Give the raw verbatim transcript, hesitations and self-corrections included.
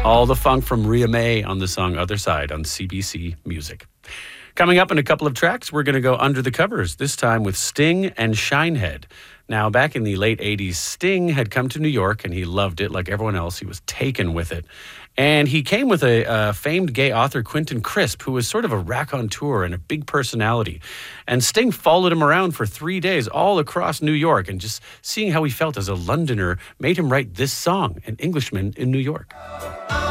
All the funk from Rhea May on the song Other Side on C B C Music. Coming up in a couple of tracks, we're going to go under the covers, this time with Sting and Shinehead. Now, back in the late eighties, Sting had come to New York and he loved it like everyone else. He was taken with it. And he came with a, a famed gay author, Quentin Crisp, who was sort of a raconteur and a big personality. And Sting followed him around for three days all across New York, and just seeing how he felt as a Londoner made him write this song, An Englishman in New York.